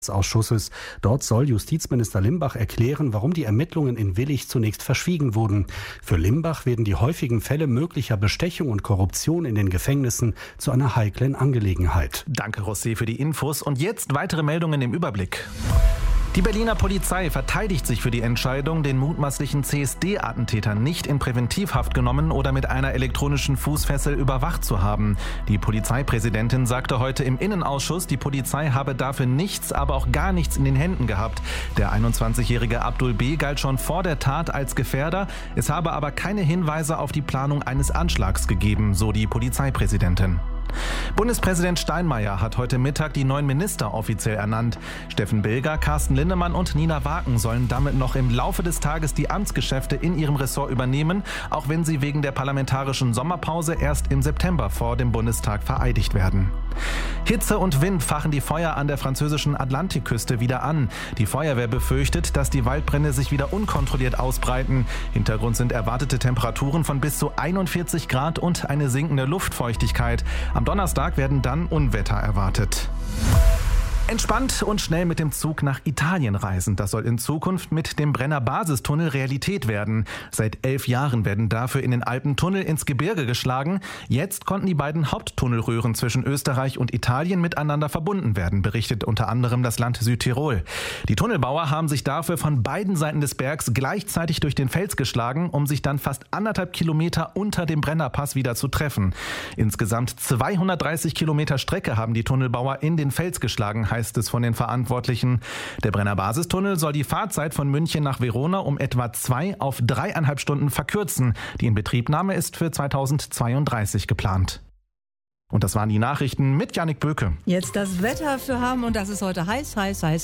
Ausschusses. Dort soll Justizminister Limbach erklären, warum die Ermittlungen in Willich zunächst verschwiegen wurden. Für Limbach werden die häufigen Fälle möglicher Bestechung und Korruption in den Gefängnissen zu einer heiklen Angelegenheit. Danke, José, für die Infos. Und jetzt weitere Meldungen im Überblick. Die Berliner Polizei verteidigt sich für die Entscheidung, den mutmaßlichen CSD-Attentäter nicht in Präventivhaft genommen oder mit einer elektronischen Fußfessel überwacht zu haben. Die Polizeipräsidentin sagte heute im Innenausschuss, die Polizei habe dafür nichts, aber auch gar nichts in den Händen gehabt. Der 21-jährige Abdul B. galt schon vor der Tat als Gefährder. Es habe aber keine Hinweise auf die Planung eines Anschlags gegeben, so die Polizeipräsidentin. Bundespräsident Steinmeier hat heute Mittag die neuen Minister offiziell ernannt. Steffen Bilger, Carsten Linnemann und Nina Waken sollen damit noch im Laufe des Tages die Amtsgeschäfte in ihrem Ressort übernehmen, auch wenn sie wegen der parlamentarischen Sommerpause erst im September vor dem Bundestag vereidigt werden. Hitze und Wind fachen die Feuer an der französischen Atlantikküste wieder an. Die Feuerwehr befürchtet, dass die Waldbrände sich wieder unkontrolliert ausbreiten. Hintergrund sind erwartete Temperaturen von bis zu 41 Grad und eine sinkende Luftfeuchtigkeit. Am Donnerstag werden dann Unwetter erwartet. Entspannt und schnell mit dem Zug nach Italien reisen. Das soll in Zukunft mit dem Brenner-Basistunnel Realität werden. Seit 11 Jahren werden dafür in den Alpen Tunnel ins Gebirge geschlagen. Jetzt konnten die beiden Haupttunnelröhren zwischen Österreich und Italien miteinander verbunden werden, berichtet unter anderem das Land Südtirol. Die Tunnelbauer haben sich dafür von beiden Seiten des Bergs gleichzeitig durch den Fels geschlagen, um sich dann fast 1,5 Kilometer unter dem Brennerpass wieder zu treffen. Insgesamt 230 Kilometer Strecke haben die Tunnelbauer in den Fels geschlagen, heißt es von den Verantwortlichen. Der Brenner-Basistunnel soll die Fahrzeit von München nach Verona um etwa 2 auf 3,5 Stunden verkürzen. Die Inbetriebnahme ist für 2032 geplant. Und das waren die Nachrichten mit Jannik Böke. Jetzt das Wetter für Hamm und das ist heute heiß.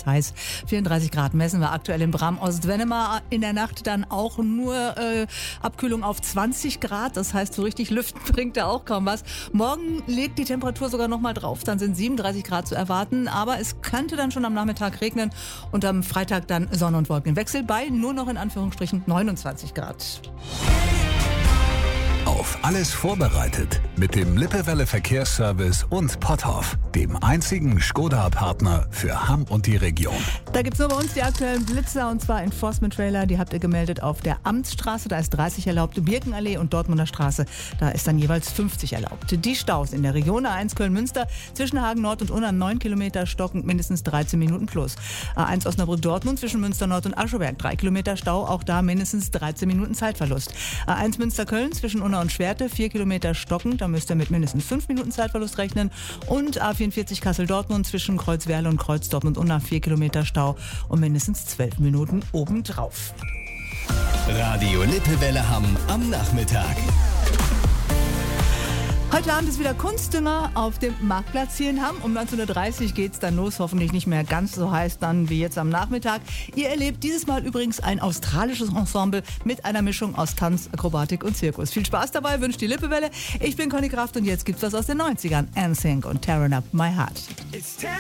34 Grad messen wir aktuell in Bram-Ost-Wennemar. In der Nacht dann auch nur Abkühlung auf 20 Grad. Das heißt, so richtig lüften bringt da auch kaum was. Morgen legt die Temperatur sogar noch mal drauf. Dann sind 37 Grad zu erwarten. Aber es könnte dann schon am Nachmittag regnen und am Freitag dann Sonne und Wolkenwechsel bei nur noch in Anführungsstrichen 29 Grad. Auf alles vorbereitet mit dem Lippewelle Verkehrsservice und Potthoff, dem einzigen Skoda-Partner für Hamm und die Region. Da gibt es nur bei uns die aktuellen Blitzer und zwar Enforcement-Trailer. Die habt ihr gemeldet auf der Amtsstraße, da ist 30 erlaubt, Birkenallee und Dortmunder Straße, da ist dann jeweils 50 erlaubt. Die Staus in der Region A1 Köln-Münster zwischen Hagen Nord und Unna 9 Kilometer stockend mindestens 13 Minuten plus. A1 Osnabrück-Dortmund zwischen Münster Nord und Ascheberg 3 Kilometer Stau, auch da mindestens 13 Minuten Zeitverlust. A1 Münster-Köln zwischen Unna und Schwerte 4 Kilometer stockend, da müsst ihr mit mindestens 5 Minuten Zeitverlust rechnen. Und A44 Kassel-Dortmund zwischen Kreuzwerle und Kreuz-Dortmund-Unna 4 Kilometer Stau und mindestens 12 Minuten obendrauf. Radio Lippewelle Hamm am Nachmittag. Heute Abend ist wieder Kunstdünger auf dem Marktplatz hier in Hamm. Um 19.30 Uhr geht es dann los, hoffentlich nicht mehr ganz so heiß dann wie jetzt am Nachmittag. Ihr erlebt dieses Mal übrigens ein australisches Ensemble mit einer Mischung aus Tanz, Akrobatik und Zirkus. Viel Spaß dabei, wünscht die Lippewelle. Ich bin Conny Kraft und jetzt gibt's was aus den 90ern. NSYNC und Tearing Up My Heart.